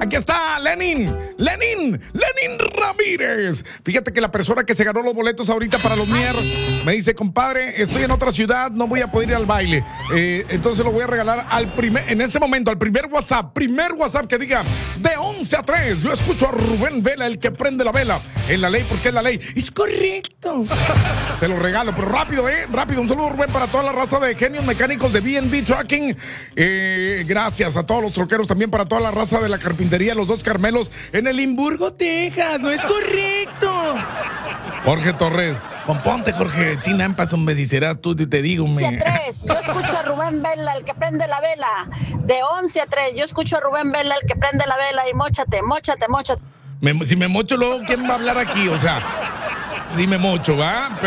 Aquí está Lenin Ramírez. Fíjate que la persona que se ganó los boletos ahorita para los Mier me dice, compadre, estoy en otra ciudad, no voy a poder ir al baile. Entonces lo voy a regalar en este momento, al primer WhatsApp que diga de 11 a 3. Yo escucho a Rubén Vela, el que prende la vela. En la ley, porque es la ley. Es correcto. Te lo regalo, pero rápido, rápido. Un saludo, Rubén, para toda la raza de genios mecánicos de B&B Trucking. Gracias a todos los troqueros, también para toda la raza de la carpintería, los dos Carmelos en el Limburgo, Texas. No es correcto. Jorge Torres, componte, Jorge. Chinampas, hombre, si serás tú, te digo, 11 a 3, yo escucho a Rubén Vela, el que prende la vela. De 11 a 3, yo escucho a Rubén Vela, el que prende la vela. Y móchate. Si me mocho luego, ¿quién va a hablar aquí? O sea, si me mocho, ¿va?